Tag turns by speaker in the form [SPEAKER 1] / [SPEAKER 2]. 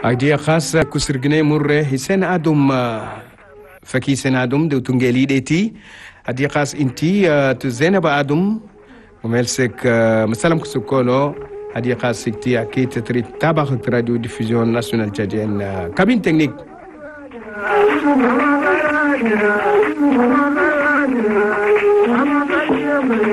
[SPEAKER 1] Idea khas kusirgne murre hisen adum faki sen adum de tungeli deti idea khas inti tu Zainaba adum وملسك مسلم كسكولو هذه قاصتي أكيد تريد تابع راديو ديفيزيون ناسيونال تشاديان كابين تكنيك